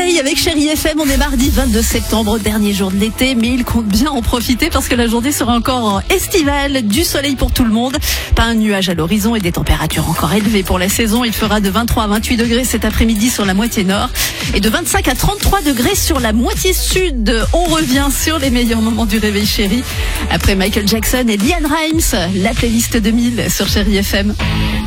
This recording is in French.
soleil avec Chérie FM. On est mardi 22 septembre, dernier jour de l'été, mais il compte bien en profiter parce que la journée sera encore estivale, du soleil pour tout le monde. Pas un nuage à l'horizon et des températures encore élevées pour la saison. Il fera de 23 à 28 degrés cet après-midi sur la moitié nord et de 25 à 33 degrés sur la moitié sud. On revient sur les meilleurs moments du réveil Chérie. Après Michael Jackson et Liane Rimes, la playlist 2000 sur Chérie FM.